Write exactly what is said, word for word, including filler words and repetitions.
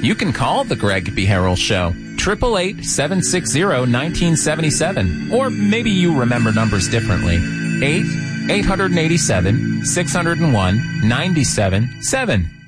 You can call The Greg B. Harrell Show, eight eight eight, seven six zero, one nine seven seven. Or maybe you remember numbers differently. eight eight eight seven, six zero one, nine seven seven.